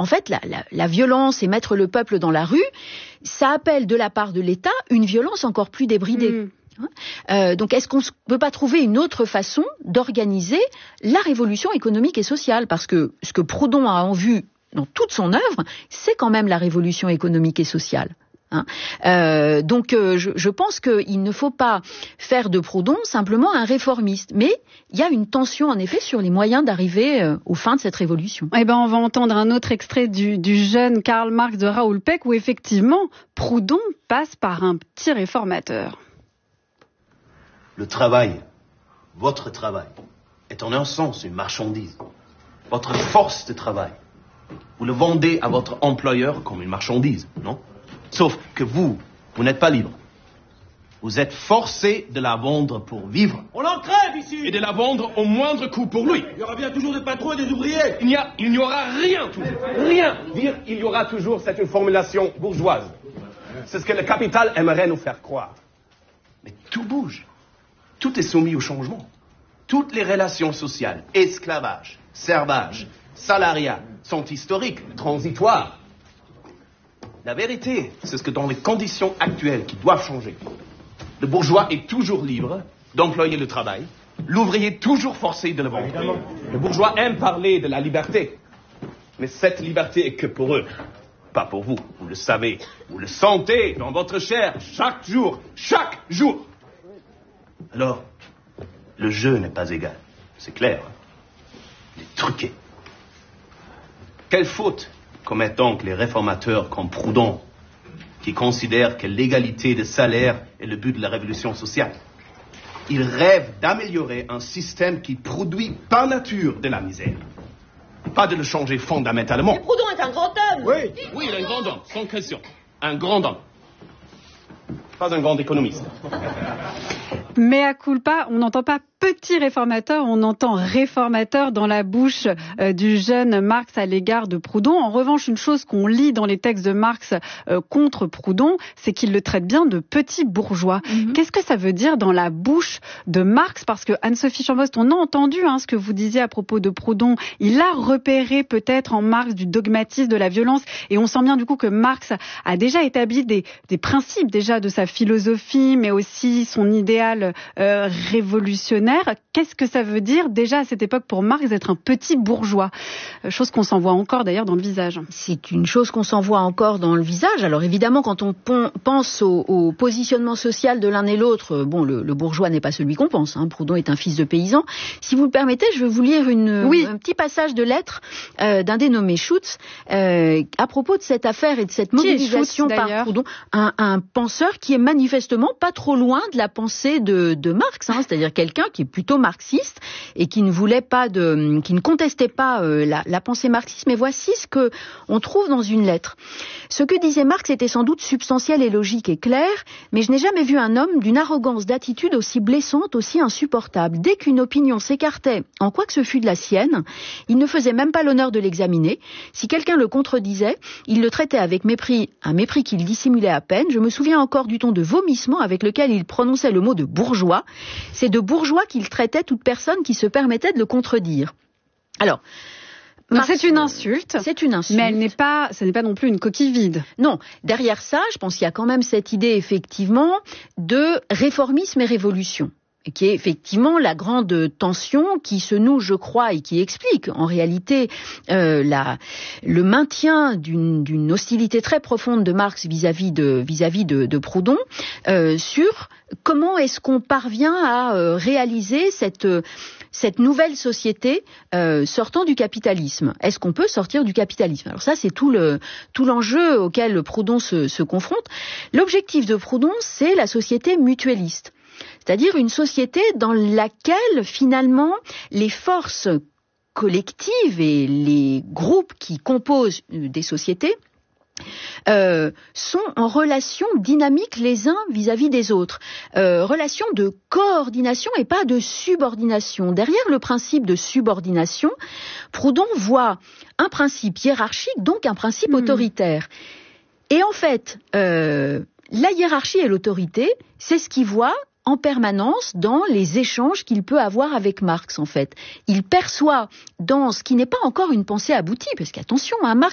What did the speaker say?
en fait, la violence et mettre le peuple dans la rue, ça appelle de la part de l'État une violence encore plus débridée. Donc, est-ce qu'on ne peut pas trouver une autre façon d'organiser la révolution économique et sociale ? Parce que ce que Proudhon a en vue dans toute son œuvre, c'est quand même la révolution économique et sociale. Je pense qu'il ne faut pas faire de Proudhon simplement un réformiste, mais il y a une tension en effet sur les moyens d'arriver aux fins de cette révolution. On va entendre un autre extrait du jeune Karl Marx de Raoul Peck où effectivement Proudhon passe par un petit réformateur. Le travail, votre travail, est en un sens une marchandise. Votre force de travail, vous le vendez à votre employeur comme une marchandise, non ? Sauf que vous n'êtes pas libre. Vous êtes forcé de la vendre pour vivre. On en crève ici. Et de la vendre au moindre coût pour lui. Il y aura bien toujours des patrons et des ouvriers. Il n'y aura rien toujours. Rien. Dire il y aura toujours, c'est une formulation bourgeoise. C'est ce que le capital aimerait nous faire croire. Mais tout bouge. Tout est soumis au changement. Toutes les relations sociales, esclavage, servage, salariat, sont historiques, transitoires. La vérité, c'est ce que dans les conditions actuelles qui doivent changer, le bourgeois est toujours libre d'employer le travail, l'ouvrier toujours forcé de le vendre. Évidemment. Le bourgeois aime parler de la liberté, mais cette liberté est que pour eux, pas pour vous. Vous le savez, vous le sentez dans votre chair chaque jour. Alors, le jeu n'est pas égal, c'est clair. Il est truqué. Quelle faute commettent donc les réformateurs comme Proudhon, qui considèrent que l'égalité de salaire est le but de la révolution sociale. Ils rêvent d'améliorer un système qui produit par nature de la misère, pas de le changer fondamentalement. Mais Proudhon est un grand homme. Oui, il est un grand homme, sans question. Un grand homme. Pas un grand économiste. Mea culpa, on n'entend pas petit réformateur, on entend réformateur dans la bouche du jeune Marx à l'égard de Proudhon. En revanche, une chose qu'on lit dans les textes de Marx contre Proudhon, c'est qu'il le traite bien de petit bourgeois. Qu'est-ce que ça veut dire dans la bouche de Marx ? Parce que Anne-Sophie Chambost, on a entendu ce que vous disiez à propos de Proudhon. Il a repéré peut-être en Marx du dogmatisme, de la violence, et on sent bien du coup que Marx a déjà établi des principes déjà de sa philosophie, mais aussi son idéal révolutionnaire. Qu'est-ce que ça veut dire déjà à cette époque pour Marx d'être un petit bourgeois ? Chose qu'on s'en voit encore d'ailleurs dans le visage. C'est une chose qu'on s'en voit encore dans le visage. Alors évidemment, quand on pense au positionnement social de l'un et l'autre, le bourgeois n'est pas celui qu'on pense. Proudhon est un fils de paysan. Si vous le permettez, je vais vous lire un petit passage de lettre d'un dénommé Schutz à propos de cette affaire et de cette mobilisation Schutz, par Proudhon. Un penseur qui est manifestement pas trop loin de la pensée de Marx, c'est-à-dire quelqu'un qui est plutôt marxiste et qui ne contestait pas la pensée marxiste. Mais voici ce que on trouve dans une lettre. Ce que disait Marx était sans doute substantiel et logique et clair, mais je n'ai jamais vu un homme d'une arrogance d'attitude aussi blessante, aussi insupportable. Dès qu'une opinion s'écartait, en quoi que ce fût de la sienne, il ne faisait même pas l'honneur de l'examiner. Si quelqu'un le contredisait, il le traitait avec mépris, un mépris qu'il dissimulait à peine. Je me souviens encore du ton de vomissement avec lequel il prononçait le mot de bourgeois. C'est de bourgeois qu'il traitait toute personne qui se permettait de le contredire. Alors, donc c'est une insulte. C'est une insulte. Mais ce n'est pas non plus une coquille vide. Non. Derrière ça, je pense qu'il y a quand même cette idée, effectivement, de réformisme et révolution. Et qui est effectivement la grande tension qui se noue, je crois, et qui explique en réalité le maintien d'une hostilité très profonde de Marx vis-à-vis de Proudhon sur comment est-ce qu'on parvient à réaliser cette nouvelle société sortant du capitalisme. Est-ce qu'on peut sortir du capitalisme ? Alors ça, c'est tout l'enjeu auquel Proudhon se confronte. L'objectif de Proudhon, c'est la société mutualiste. C'est-à-dire une société dans laquelle, finalement, les forces collectives et les groupes qui composent des sociétés sont en relation dynamique les uns vis-à-vis des autres. Relation de coordination et pas de subordination. Derrière le principe de subordination, Proudhon voit un principe hiérarchique, donc un principe autoritaire. Et en fait, la hiérarchie et l'autorité, c'est ce qu'il voit en permanence dans les échanges qu'il peut avoir avec Marx, en fait. Il perçoit dans ce qui n'est pas encore une pensée aboutie, parce qu'attention, Marx